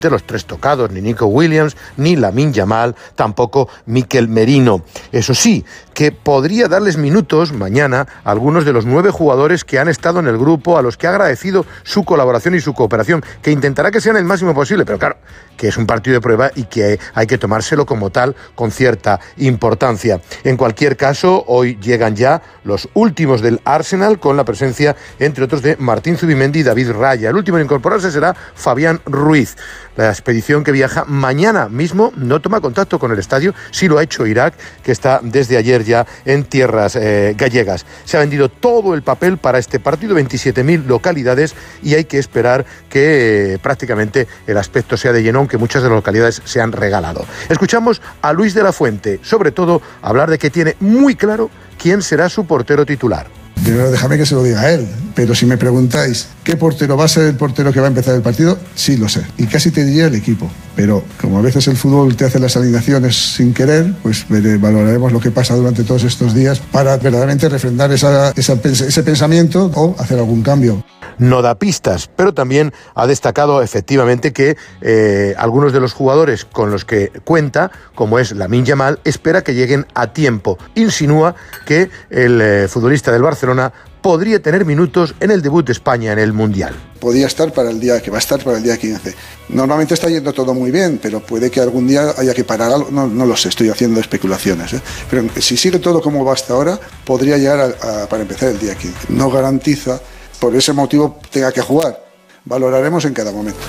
de los tres tocados, ni Nico Williams, ni Lamine Yamal, tampoco Mikel Merino. Eso sí, que podría darles minutos mañana a algunos de los 9 jugadores que han estado en el grupo, a los que ha agradecido su colaboración y su cooperación, que intentará que sean el máximo posible, pero claro, que es un partido de prueba y que hay que tomárselo como tal, con cierta importancia. En cualquier caso, hoy llegan ya los últimos del Arsenal, con la presencia, entre otros, de Martín Zubimendi y David Raya. El último en incorporarse será Fabián Ruiz. La expedición que viaja mañana mismo no toma contacto con el estadio, sí lo ha hecho Irak, que está desde ayer ya en tierras gallegas. Se ha vendido todo el papel para este partido, 27.000 localidades, y hay que esperar que prácticamente el aspecto sea de lleno, aunque muchas de las localidades se han regalado. Escuchamos a Luis de la Fuente, sobre todo hablar de que tiene muy claro quién será su portero titular. Primero déjame que se lo diga a él, pero si me preguntáis ¿qué portero va a ser el portero que va a empezar el partido? Sí lo sé, y casi te diría el equipo, pero como a veces el fútbol te hace las alineaciones sin querer, pues valoraremos lo que pasa durante todos estos días para verdaderamente refrendar ese pensamiento o hacer algún cambio. No da pistas, pero también ha destacado efectivamente que algunos de los jugadores con los que cuenta, como es Lamine Yamal, espera que lleguen a tiempo. Insinúa que el futbolista del Barcelona podría tener minutos en el debut de España en el Mundial. Podría estar para el día, que va a estar para el día 15. Normalmente está yendo todo muy bien, pero puede que algún día haya que parar algo, no lo sé, estoy haciendo especulaciones, ¿eh? Pero si sigue todo como va hasta ahora, podría llegar para empezar el día 15. No garantiza, por ese motivo, tenga que jugar. Valoraremos en cada momento.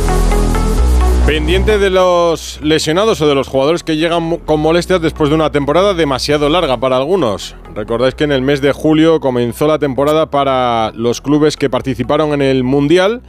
Pendiente de los lesionados o de los jugadores que llegan con molestias después de una temporada demasiado larga para algunos. Recordáis que en el mes de julio comenzó la temporada para los clubes que participaron en el Mundial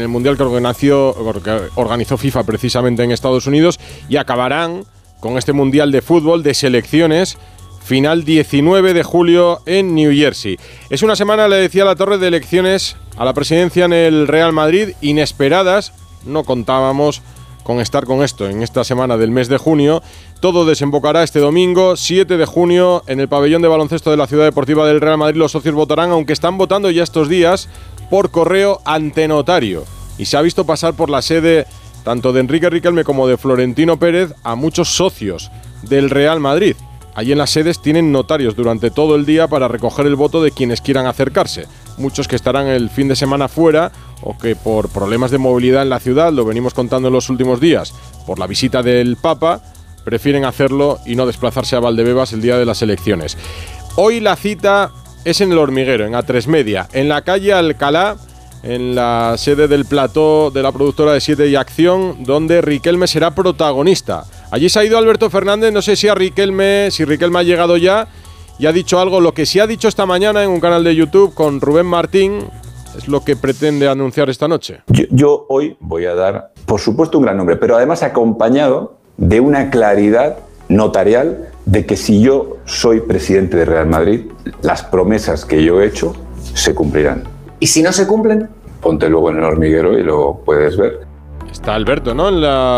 que organizó FIFA precisamente en Estados Unidos, y acabarán con este Mundial de fútbol de selecciones final 19 de julio en New Jersey. Es una semana, le decía La Torre, de elecciones a la presidencia en el Real Madrid, inesperadas. No contábamos con estar con esto en esta semana del mes de junio. Todo desembocará este domingo, 7 de junio, en el pabellón de baloncesto de la Ciudad Deportiva del Real Madrid. Los socios votarán, aunque están votando ya estos días, por correo ante notario. Y se ha visto pasar por la sede tanto de Enrique Riquelme como de Florentino Pérez a muchos socios del Real Madrid. Allí en las sedes tienen notarios durante todo el día para recoger el voto de quienes quieran acercarse. Muchos que estarán el fin de semana fuera, o que por problemas de movilidad en la ciudad, lo venimos contando en los últimos días, por la visita del Papa, prefieren hacerlo y no desplazarse a Valdebebas el día de las elecciones. Hoy la cita es en El Hormiguero, en A3 Media, en la calle Alcalá, en la sede del plató de la productora de 7 y Acción, donde Riquelme será protagonista. Allí se ha ido Alberto Fernández, no sé si Riquelme ha llegado ya y ha dicho algo. Lo que sí ha dicho esta mañana en un canal de YouTube con Rubén Martín es lo que pretende anunciar esta noche. Yo hoy voy a dar, por supuesto, un gran nombre, pero además acompañado de una claridad notarial de que si yo soy presidente de Real Madrid, las promesas que yo he hecho se cumplirán. ¿Y si no se cumplen? Ponte luego en El Hormiguero y lo puedes ver. Está Alberto, ¿no? En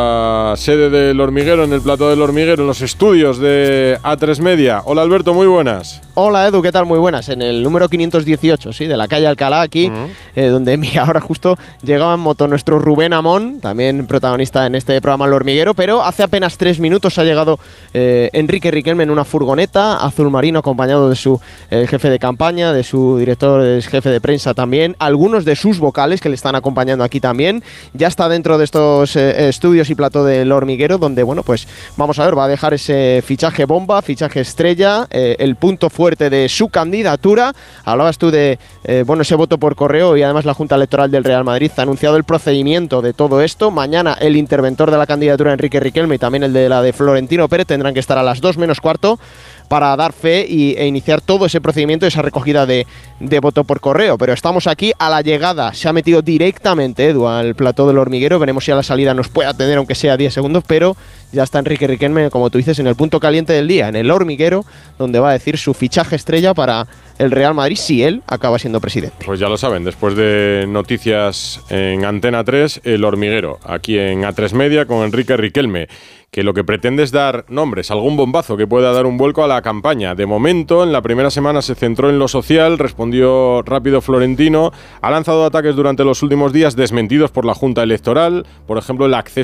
la sede del Hormiguero, en el plató del Hormiguero, en los estudios de A3 Media. Hola Alberto, muy buenas. Hola Edu, ¿qué tal? Muy buenas. En el número 518, sí, de la calle Alcalá, aquí, donde mira, ahora justo llegaba en moto nuestro Rubén Amón, también protagonista en este programa El Hormiguero, pero hace apenas 3 minutos ha llegado Enrique Riquelme en una furgoneta azul marino, acompañado de su jefe de campaña, de su director, jefe de prensa también, algunos de sus vocales que le están acompañando aquí también. Ya está dentro de estos estudios y plató del Hormiguero, donde, bueno, pues vamos a ver, va a dejar ese fichaje bomba, fichaje estrella, el punto fuerte de su candidatura. Hablabas tú de, ese voto por correo, y además la Junta Electoral del Real Madrid ha anunciado el procedimiento de todo esto. Mañana el interventor de la candidatura, Enrique Riquelme, y también el de la de Florentino Pérez, tendrán que estar a las 2 menos cuarto para dar fe e iniciar todo ese procedimiento, esa recogida de voto por correo. Pero estamos aquí a la llegada, se ha metido directamente Edu al plató del Hormiguero. Veremos si a la salida nos puede atender, aunque sea 10 segundos, pero ya está Enrique Riquelme, como tú dices, en el punto caliente del día, en el Hormiguero, donde va a decir su fichaje estrella para el Real Madrid si él acaba siendo presidente. Pues ya lo saben, después de noticias en Antena 3, El Hormiguero, aquí en A3 Media con Enrique Riquelme, que lo que pretende es dar nombres, algún bombazo que pueda dar un vuelco a la campaña. De momento, en la primera semana se centró en lo social, respondió rápido Florentino, ha lanzado ataques durante los últimos días desmentidos por la Junta Electoral, por ejemplo, el acceso